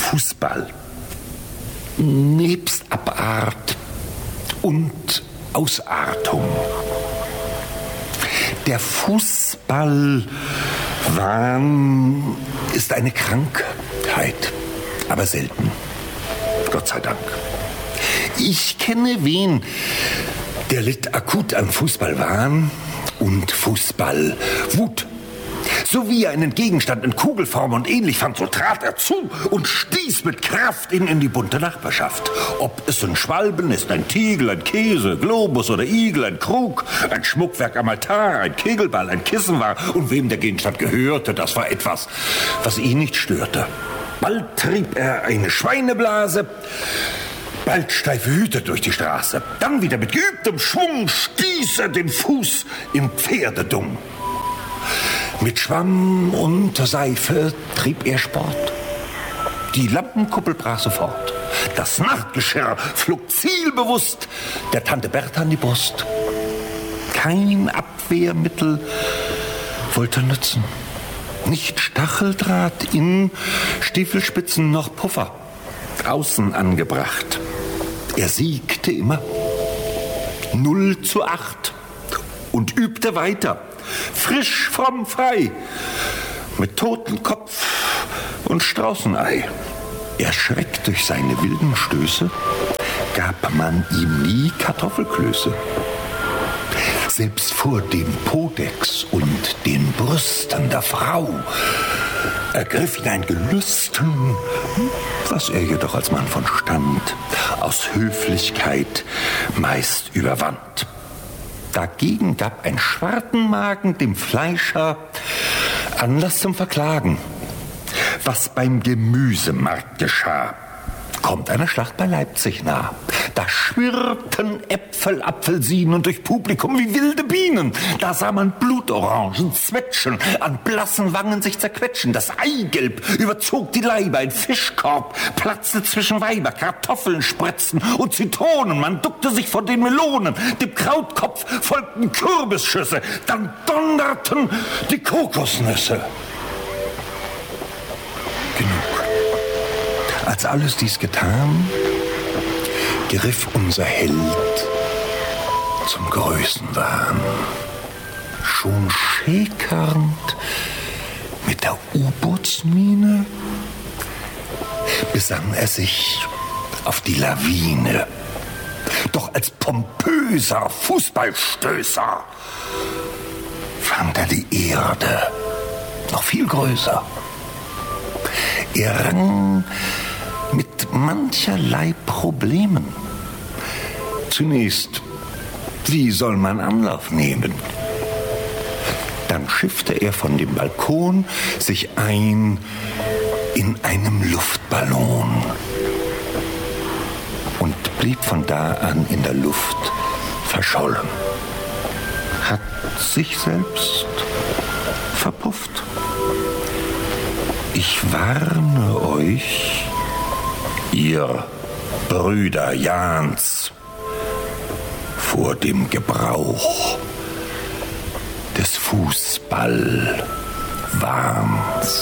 Fußball nebst Abart und Ausartung. Der Fußballwahn ist eine Krankheit, aber selten. Gott sei Dank. Ich kenne wen, der litt akut an Fußballwahn und Fußballwut. So wie er einen Gegenstand in Kugelform und ähnlich fand, so trat er zu und stieß mit Kraft in die bunte Nachbarschaft. Ob es ein Schwalben ist, ein Tiegel, ein Käse, Globus oder Igel, ein Krug, ein Schmuckwerk am Altar, ein Kegelball, ein Kissen war und wem der Gegenstand gehörte, das war etwas, was ihn nicht störte. Bald trieb er eine Schweineblase, bald steife Hüte durch die Straße. Dann wieder mit geübtem Schwung stieß er den Fuß im Pferdedung. Mit Schwamm und Seife trieb er Sport. Die Lampenkuppel brach sofort. Das Nachtgeschirr flog zielbewusst der Tante Bertha an die Brust. Kein Abwehrmittel wollte nützen. Nicht Stacheldraht in Stiefelspitzen noch Puffer. Außen angebracht. Er siegte immer. 0:8 und übte weiter. Frisch, fromm, frei. Mit Totenkopf und Straußenei. Erschreckt durch seine wilden Stöße, gab man ihm nie Kartoffelklöße. Selbst vor dem Podex und den Brüsten der Frau ergriff ihn ein Gelüsten, was er jedoch als Mann von Stand aus Höflichkeit meist überwand. Dagegen gab ein Schwartenmagen dem Fleischer Anlass zum Verklagen. Was beim Gemüsemarkt geschah, kommt einer Schlacht bei Leipzig nah. Da schwirrten Äpfel, Apfelsinen durch Publikum wie wilde Bienen. Da sah man Blutorangen zwetschgen, an blassen Wangen sich zerquetschen. Das Eigelb überzog die Leiber, ein Fischkorb platzte zwischen Weiber, Kartoffeln spritzten und Zitronen. Man duckte sich vor den Melonen, dem Krautkopf folgten Kürbisschüsse, dann donnerten die Kokosnüsse. Genug. Als alles dies getan, griff unser Held zum Größenwahn. Schon schäkernd mit der U-Bootsmine besann er sich auf die Lawine. Doch als pompöser Fußballstößer fand er die Erde noch viel größer. Er rang mit mancherlei Problemen. Zunächst, wie soll man Anlauf nehmen? Dann schiffte er von dem Balkon sich ein in einem Luftballon und blieb von da an in der Luft verschollen. Hat sich selbst verpufft. Ich warne euch, ihr Brüder Jahns, vor dem Gebrauch des Fußballwahns.